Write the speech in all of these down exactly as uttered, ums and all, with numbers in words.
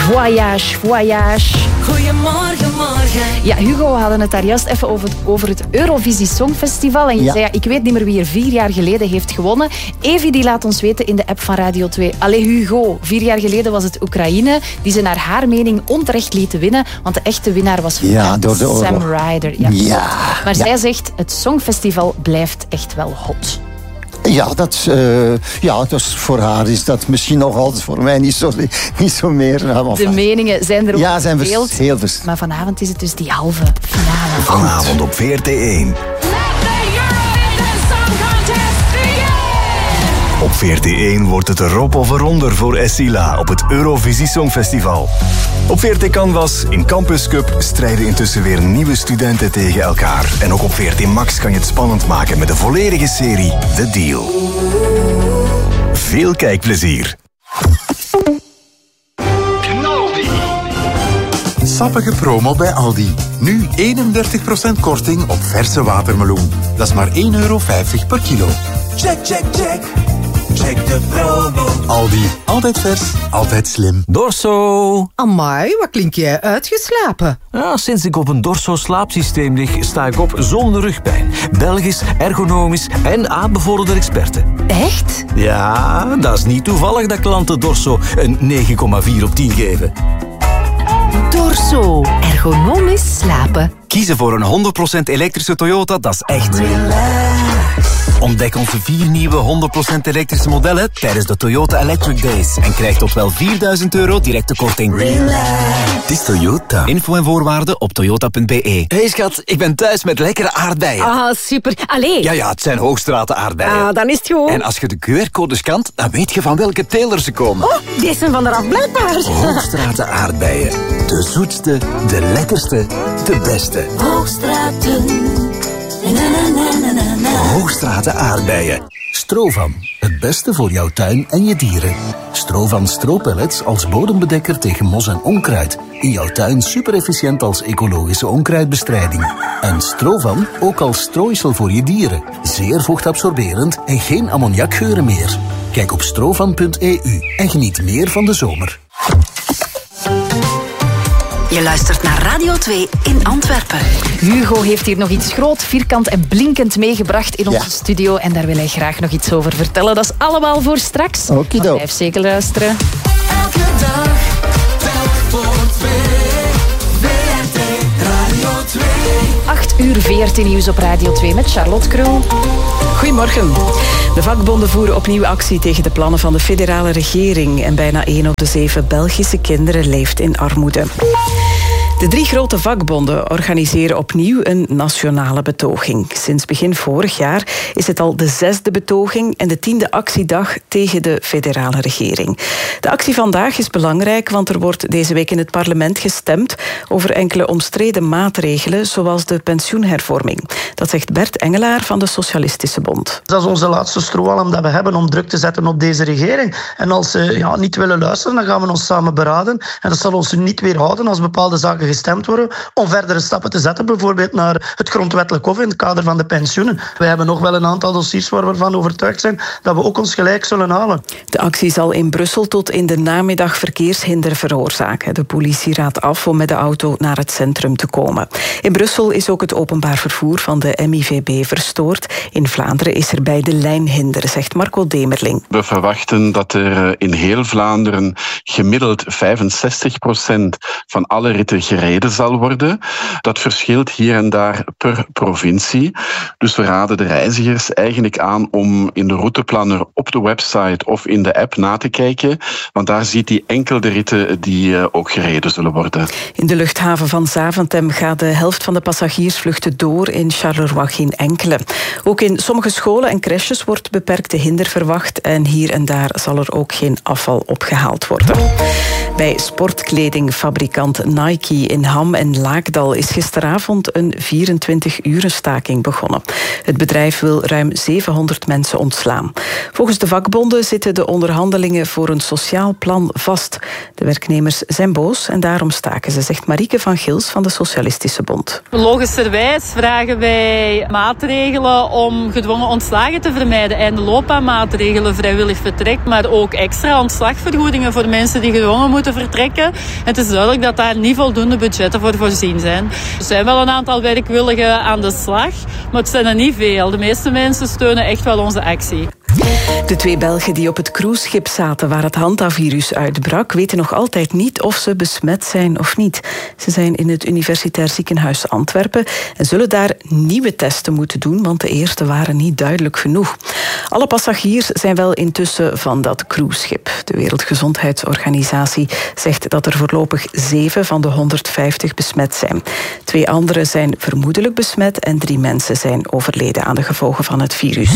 Voyage, voyage. Goedemorgen, morgen. Ja, Hugo, we hadden het daar juist even over het, over het Eurovisie Songfestival. En je Ja. zei, ja, ik weet niet meer wie er vier jaar geleden heeft gewonnen. Evi die laat ons weten in de app van Radio twee. Allee, Hugo, vier jaar geleden was het Oekraïne die ze naar haar mening onterecht lieten winnen. Want de echte winnaar was Ja, door de oorlog. Sam Ryder. Ja, Ja. Maar Ja. zij zegt, het Songfestival blijft echt wel hot. Ja, dat, uh, ja, dat is, voor haar is dat misschien nog altijd, voor mij niet zo, niet zo meer. Nou, De meningen zijn er ook ja, zijn verdeeld. vers, heel vers. Maar vanavond is het dus die halve finale. Vanavond op V R T één. Op V R T één wordt het erop of eronder voor Essila op het Eurovisie Songfestival. Op V R T Canvas in Campus Cup strijden intussen weer nieuwe studenten tegen elkaar. En ook op V R T Max kan je het spannend maken met de volledige serie The Deal. Veel kijkplezier. Sappige promo bij Aldi. Nu eenendertig procent korting op verse watermeloen. Dat is maar één euro vijftig per kilo. Check, check, check. Check de promo. Aldi. Altijd vers, altijd slim. Dorso. Amai, wat klink jij uitgeslapen? Ja, sinds ik op een Dorso slaapsysteem lig, sta ik op zonder rugpijn. Belgisch, ergonomisch en aanbevorderde experten. Echt? Ja, dat is niet toevallig dat klanten Dorso een negen komma vier op tien geven. Dorso. Ergonomisch slapen. Kiezen voor een honderd procent elektrische Toyota, dat is echt. Ontdek onze vier nieuwe honderd procent elektrische modellen tijdens de Toyota Electric Days. En krijg tot wel vierduizend euro directe korting. Het is Toyota. Info en voorwaarden op toyota punt b e. Hey schat, ik ben thuis met lekkere aardbeien. Ah, super. Allee. Ja, ja, het zijn Hoogstraten aardbeien. Ah, dan is het goed. En als je de Q R-code scant, dan weet je van welke teler ze komen. Oh, die zijn van eraf blijkbaar. Hoogstraten aardbeien. De zoetste, de lekkerste, de beste. Hoogstraten. Na, na, na, na, na. Hoogstraten aardbeien. Strovan, het beste voor jouw tuin en je dieren. Strovan stropellets als bodembedekker tegen mos en onkruid. In jouw tuin super efficiënt als ecologische onkruidbestrijding. En Strovan ook als strooisel voor je dieren. Zeer vochtabsorberend en geen ammoniakgeuren meer. Kijk op strovan punt e u en geniet meer van de zomer. Je luistert naar Radio twee in Antwerpen. Hugo heeft hier nog iets groot, vierkant en blinkend meegebracht in onze Ja. studio. En daar wil hij graag nog iets over vertellen. Dat is allemaal voor straks. Okido. Maar blijf zeker luisteren. Elke dag, telk voor twee. V R T Radio twee. acht uur V R T Nieuws op Radio twee met Charlotte Krul. Goedemorgen. De vakbonden voeren opnieuw actie tegen de plannen van de federale regering. En bijna één op de zeven Belgische kinderen leeft in armoede. De drie grote vakbonden organiseren opnieuw een nationale betoging. Sinds begin vorig jaar is het al de zesde betoging en de tiende actiedag tegen de federale regering. De actie vandaag is belangrijk, want er wordt deze week in het parlement gestemd over enkele omstreden maatregelen, zoals de pensioenhervorming. Dat zegt Bert Engelaar van de Socialistische Bond. Dat is onze laatste strohalm dat we hebben om druk te zetten op deze regering. En als ze ja, niet willen luisteren, dan gaan we ons samen beraden. En dat zal ons niet weerhouden als bepaalde zaken gestemd worden om verdere stappen te zetten, bijvoorbeeld naar het grondwettelijk hof in het kader van de pensioenen. Wij hebben nog wel een aantal dossiers waar we ervan overtuigd zijn dat we ook ons gelijk zullen halen. De actie zal in Brussel tot in de namiddag verkeershinder veroorzaken. De politie raadt af om met de auto naar het centrum te komen. In Brussel is ook het openbaar vervoer van de M I V B verstoord. In Vlaanderen is er bij de lijnhinder, zegt Marco Demerling. We verwachten dat er in heel Vlaanderen gemiddeld vijfenzestig procent van alle ritten gereden zal worden. Dat verschilt hier en daar per provincie. Dus we raden de reizigers eigenlijk aan om in de routeplanner op de website of in de app na te kijken, want daar ziet hij enkel de ritten die ook gereden zullen worden. In de luchthaven van Zaventem gaat de helft van de passagiersvluchten door, in Charleroi geen enkele. Ook in sommige scholen en crèches wordt beperkte hinder verwacht en hier en daar zal er ook geen afval opgehaald worden. Bij sportkledingfabrikant Nike in Ham en Laakdal is gisteravond een vierentwintig-uren staking begonnen. Het bedrijf wil ruim zevenhonderd mensen ontslaan. Volgens de vakbonden zitten de onderhandelingen voor een sociaal plan vast. De werknemers zijn boos en daarom staken ze, zegt Marieke van Gils van de Socialistische Bond. Logischerwijs vragen wij maatregelen om gedwongen ontslagen te vermijden en loopbaanmaatregelen, vrijwillig vertrek, maar ook extra ontslagvergoedingen voor mensen die gedwongen moeten moeten vertrekken. En het is duidelijk dat daar niet voldoende budgetten voor voorzien zijn. Er zijn wel een aantal werkwilligen aan de slag, maar het zijn er niet veel. De meeste mensen steunen echt wel onze actie. De twee Belgen die op het cruiseschip zaten waar het hantavirus uitbrak, weten nog altijd niet of ze besmet zijn of niet. Ze zijn in het Universitair Ziekenhuis Antwerpen en zullen daar nieuwe testen moeten doen, want de eerste waren niet duidelijk genoeg. Alle passagiers zijn wel intussen van dat cruiseschip. De Wereldgezondheidsorganisatie zegt dat er voorlopig zeven van de honderdvijftig besmet zijn. Twee anderen zijn vermoedelijk besmet en drie mensen zijn overleden aan de gevolgen van het virus.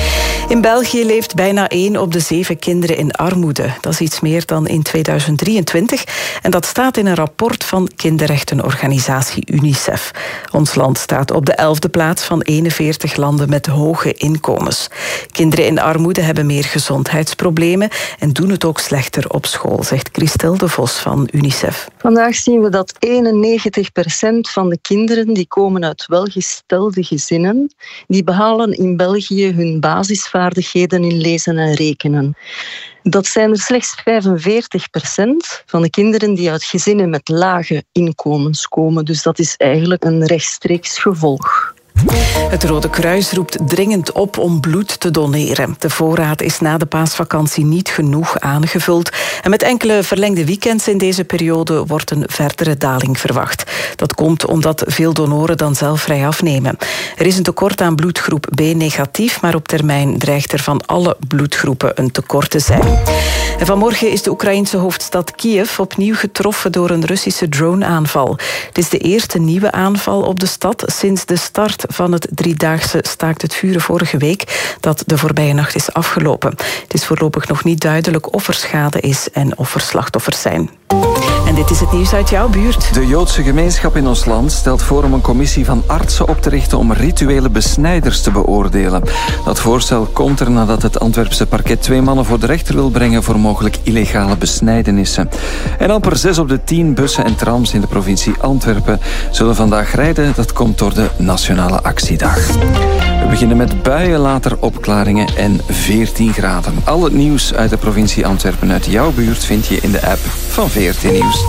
In België leeft bijna één op de zeven kinderen in armoede. Dat is iets meer dan in tweeduizend drieëntwintig. En dat staat in een rapport van kinderrechtenorganisatie UNICEF. Ons land staat op de elfde plaats van eenenveertig landen met hoge inkomens. Kinderen in armoede hebben meer gezondheidsproblemen en doen het ook slechter op school, zegt Christel de Vos van UNICEF. Vandaag zien we dat eenennegentig procent van de kinderen die komen uit welgestelde gezinnen, die behalen in België hun basisvaardigheden in lezen en rekenen. Dat zijn er slechts vijfenveertig procent van de kinderen die uit gezinnen met lage inkomens komen. Dus dat is eigenlijk een rechtstreeks gevolg. Het Rode Kruis roept dringend op om bloed te doneren. De voorraad is na de paasvakantie niet genoeg aangevuld. En met enkele verlengde weekends in deze periode wordt een verdere daling verwacht. Dat komt omdat veel donoren dan zelf vrij afnemen. Er is een tekort aan bloedgroep B negatief, maar op termijn dreigt er van alle bloedgroepen een tekort te zijn. En vanmorgen is de Oekraïense hoofdstad Kiev opnieuw getroffen door een Russische droneaanval. Het is de eerste nieuwe aanval op de stad sinds de start van het driedaagse staakt het vuren vorige week, dat de voorbije nacht is afgelopen. Het is voorlopig nog niet duidelijk of er schade is en of er slachtoffers zijn. En dit is het nieuws uit jouw buurt. De Joodse gemeenschap in ons land stelt voor om een commissie van artsen op te richten om rituele besnijders te beoordelen. Dat voorstel komt er nadat het Antwerpse parket twee mannen voor de rechter wil brengen voor mogelijk illegale besnijdenissen. En amper zes op de tien bussen en trams in de provincie Antwerpen zullen vandaag rijden. Dat komt door de Nationale Actiedag. We beginnen met buien, later opklaringen en veertien graden. Al het nieuws uit de provincie Antwerpen uit jouw buurt vind je in de app van V R T Nieuws.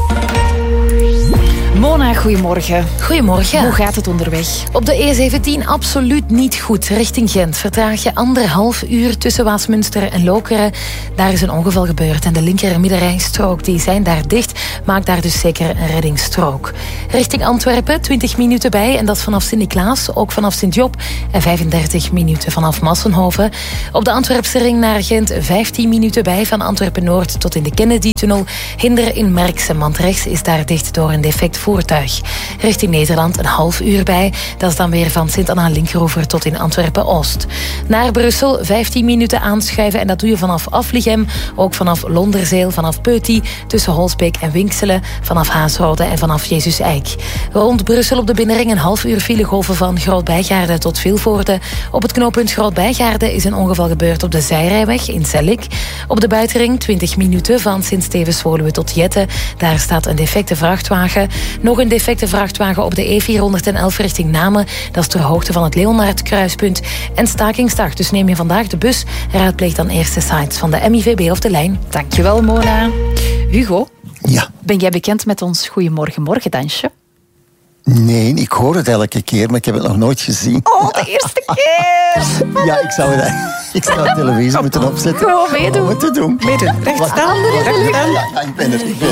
Mona, goedemorgen. Goedemorgen. Hoe gaat het onderweg? Op de E zeventien absoluut niet goed. Richting Gent vertraag je anderhalf uur tussen Waasmunster en Lokeren. Daar is een ongeval gebeurd en de linker- en middenrijstrook die zijn daar dicht. Maakt daar dus zeker een reddingsstrook. Richting Antwerpen twintig minuten bij en dat vanaf Sint-Niklaas, ook vanaf Sint-Job en vijfendertig minuten vanaf Massenhoven. Op de Antwerpse ring naar Gent vijftien minuten bij van Antwerpen-Noord tot in de Kennedy-tunnel. Hinder in Merksem, want rechts is daar dicht door een defect voertuig. Richting Nederland een half uur bij. Dat is dan weer van Sint-Anna-Linkeroever tot in Antwerpen-Oost. Naar Brussel vijftien minuten aanschuiven en dat doe je vanaf Aflichem, ook vanaf Londerzeel, vanaf Peuty, tussen Holsbeek en Winkselen, vanaf Haasrode en vanaf Jezus Eik. Rond Brussel op de binnenring een half uur filegolven van Groot-Bijgaarde tot Vilvoorde. Op het knooppunt Groot-Bijgaarde is een ongeval gebeurd op de zijrijweg in Zellik. Op de buitenring twintig minuten van Sint-Stevens-Woluwe tot Jette. Daar staat een defecte vrachtwagen. Nog een defecte vrachtwagen op de E vierhonderdelf richting Namen. Dat is ter hoogte van het Leonard-kruispunt. En stakingsdag, dus neem je vandaag de bus. Raadpleeg dan eerst de sites van de M I V B of de lijn. Dankjewel, Mona. Hugo, ja. Ben jij bekend met ons Goeiemorgen-morgendansje? Nee, ik hoor het elke keer, maar ik heb het nog nooit gezien. Oh, de eerste keer! Ja, ik zou, het, ik zou de televisie moeten opzetten. Gewoon meedoen. Om het te doen. Meedoen. Recht staan. Ja, ja, ik ben er. Ik ben